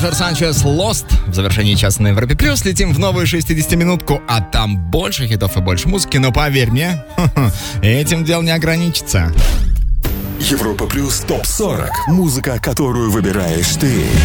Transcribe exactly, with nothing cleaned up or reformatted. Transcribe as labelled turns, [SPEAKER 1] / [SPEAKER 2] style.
[SPEAKER 1] Роджер Санчес «Lost». В завершении часа на Европе Плюс летим в новую шестидесятиминутку, а там больше хитов и больше музыки. Но поверь мне, этим дело не ограничится.
[SPEAKER 2] Европа Плюс топ сорок. Музыка, которую выбираешь ты.